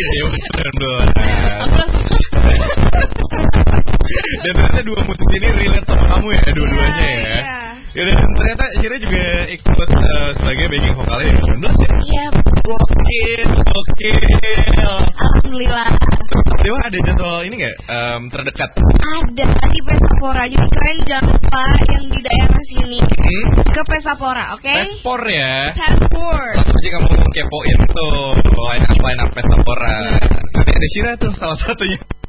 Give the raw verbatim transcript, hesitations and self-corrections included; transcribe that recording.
ya sembilan belas. Aku langsung Dan ternyata dua musik ini relate sama kamu ya, dua-duanya ya. Iya. Ya dan ternyata Syira juga ikut uh, sebagai backing vokalnya di sembilan belas ya. Iya. Gokil, gokil. Alhamdulillah. Dewa ada jadwal ini nggak um, terdekat? Ada di Pesapora. Jadi kalian jangan lupa yang di daerah sini Hmm? ke Pesapora, oke? Pespor ya. Pespor. Langsung aja kamu kepoin tuh line up line up Pestapora. Nanti ada Syira tuh salah satunya.